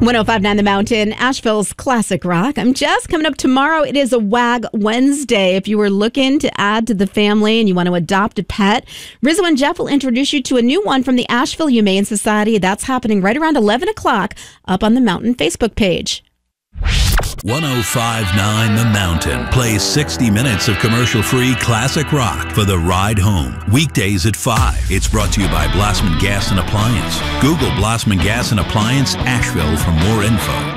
1059 The Mountain, Asheville's classic rock. I'm Jess. Coming up tomorrow, it is a WAG Wednesday. If you were looking to add to the family and you want to adopt a pet, Rizzo and Jeff will introduce you to a new one from the Asheville Humane Society. That's happening right around 11 o'clock up on the Mountain Facebook page. 1059 The Mountain plays 60 minutes of commercial-free classic rock for the ride home. Weekdays at 5. It's brought to you by Blossman Gas and Appliance. Google Blossman Gas and Appliance Asheville for more info.